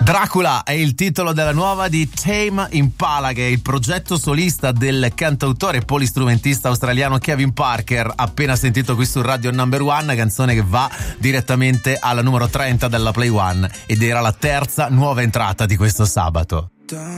Dracula è il titolo della nuova di Tame Impala, che è il progetto solista del cantautore e polistrumentista australiano Kevin Parker, appena sentito qui su Radio Number One, canzone che va direttamente alla numero 30 della Play One ed era la terza nuova entrata di questo sabato.